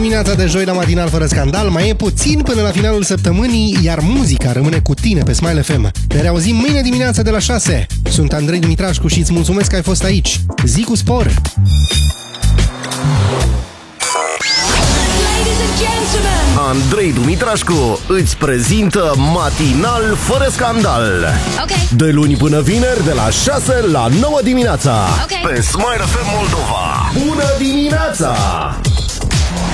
Dimineața de joi la matinal fără scandal, mai e puțin până la finalul săptămânii, iar muzica rămâne cu tine pe Smile FM. Ne reauzim mâine dimineața de la 6. Sunt Andrei Dumitrașcu și îți mulțumesc că ai fost aici. Zi cu spor! Andrei Dumitrașcu îți prezintă Matinal fără scandal. De luni până vineri de la 6 la 9 dimineața. Pe Smile FM Moldova. Bună dimineața!